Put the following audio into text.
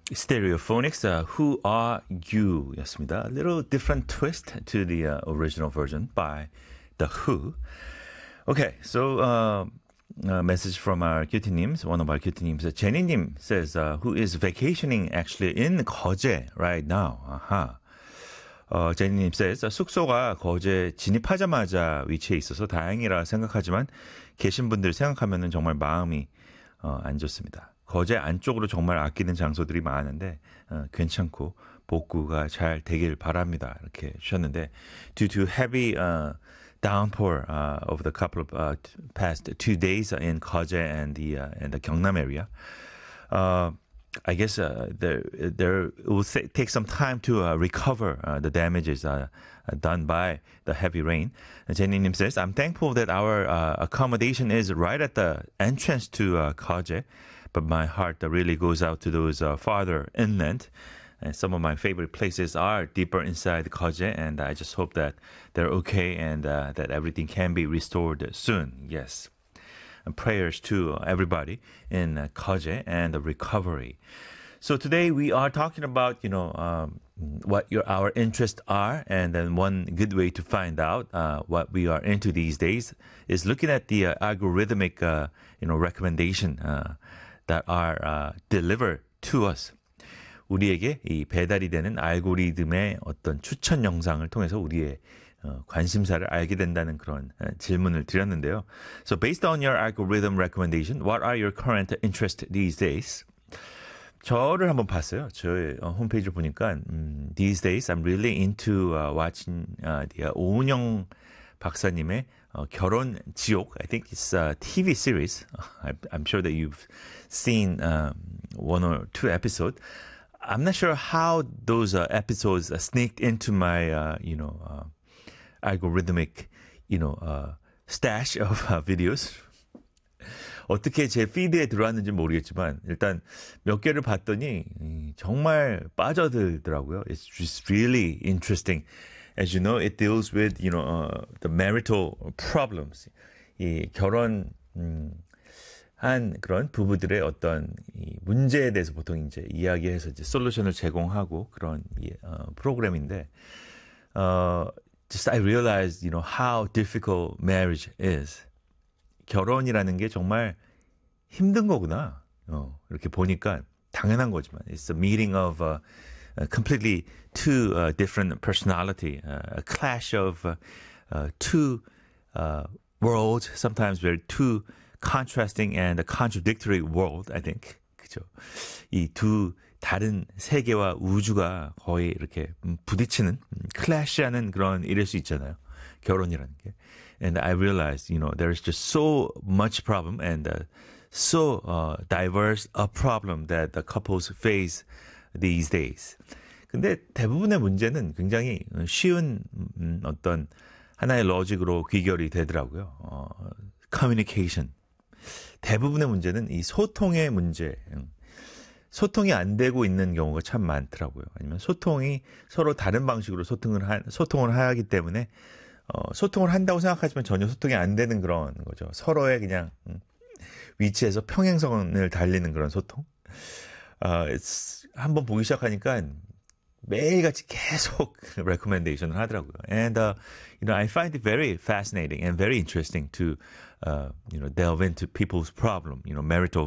Stereophonics, Who Are You? 였습니다. A little different twist to the original version by The Who. Okay, so message from our cutie-nims, one of our cutie-nims. Jenny-nim says, who is vacationing actually in 거제 right now. 제니님 says, 숙소가 거제 진입하자마자 위치해 있어서 다행이라 생각하지만 계신 분들 생각하면 정말 마음이 안 좋습니다. 거제 안쪽으로 정말 아끼는 장소들이 많은데 괜찮고 복구가 잘 되길 바랍니다. 이렇게 주셨는데 due to heavy downpour over the couple of past 2 days in 거제 and the 경남 area, I guess there will take some time to recover the damages done by the heavy rain. Jenny-nim says, I'm thankful that our accommodation is right at the entrance to Kaje, but my heart really goes out to those farther inland. And some of my favorite places are deeper inside Kaje, and I just hope that they're okay and that everything can be restored soon. Yes. And prayers to everybody in Kaje and the recovery. So today we are talking about, what our interests are, and then one good way to find out what we are into these days is looking at the algorithmic, recommendation that are delivered to us. 우리에게 이 배달이 되는 알고리즘의 어떤 추천 영상을 통해서 우리의 관심사를 알게 된다는 그런 질문을 드렸는데요. So based on your algorithm recommendation, what are your current interests these days? 저를 한번 봤어요. 저의 홈페이지를 보니까 these days I'm really into watching the 오은영 박사님의 결혼 지옥. I think it's a TV series. I'm sure that you've seen one or two episodes. I'm not sure how those episodes sneaked into my, algorithmic, stash of videos. 어떻게 제 피드에 들어왔는지 모르겠지만 일단 몇 개를 봤더니 정말 빠져들더라고요. It's just really interesting. As you know, it deals with, the marital problems. 이 결혼 한 그런 부부들의 어떤 이 문제에 대해서 보통 이제 이야기해서 이제 솔루션을 제공하고 그런 프로그램인데, just I realized, how difficult marriage is. 결혼이라는 게 정말 힘든 거구나. 이렇게 보니까 당연한 거지만 it's a meeting of completely two different personality, a clash of two worlds, sometimes very two contrasting and a contradictory world, I think. 그죠? 이 두 다른 세계와 우주가 거의 이렇게 부딪히는, 클래시하는 그런 일일 수 있잖아요. 결혼이라는 게. And I realized, there's just so much problem and so diverse a problem that the couples face these days. 근데 대부분의 문제는 굉장히 쉬운 어떤 하나의 로직으로 귀결이 되더라고요. communication. 대부분의 문제는 이 소통의 문제. 소통이 안 되고 있는 경우가 참 많더라고요. 아니면 소통이 서로 다른 방식으로 소통을 하기 때문에 소통을 한다고 생각하지만 전혀 소통이 안 되는 그런 거죠. 서로의 그냥 위치에서 평행선을 달리는 그런 소통. 한번 보기 시작하니까 매일같이 계속 recommendation을 하더라고요. And I find it very fascinating and very interesting to delve into people's problem, marital